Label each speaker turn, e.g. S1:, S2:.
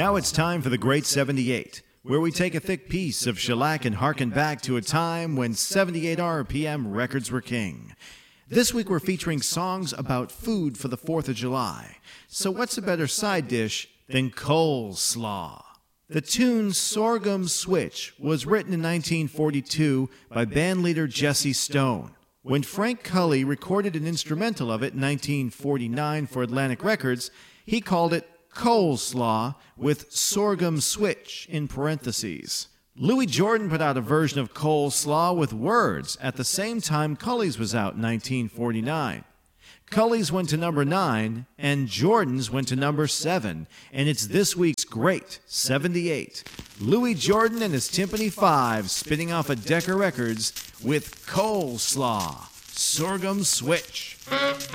S1: Now it's time for the Great 78, where we take a thick piece of shellac and harken back to a time when 78 RPM records were king. This week we're featuring songs about food for the 4th of July. So what's a better side dish than coleslaw? The tune Sorghum Switch was written in 1942 by bandleader Jesse Stone. When Frank Cully recorded an instrumental of it in 1949 for Atlantic Records, he called it Coleslaw with Sorghum Switch in parentheses. Louis Jordan put out a version of Coleslaw with words at the same time Cully's was out in 1949. Cully's went to number 9 and Jordan's went to number 7, and it's this week's Great 78. Louis Jordan and his Timpani 5 spinning off of Decca Records with Coleslaw, Sorghum Switch.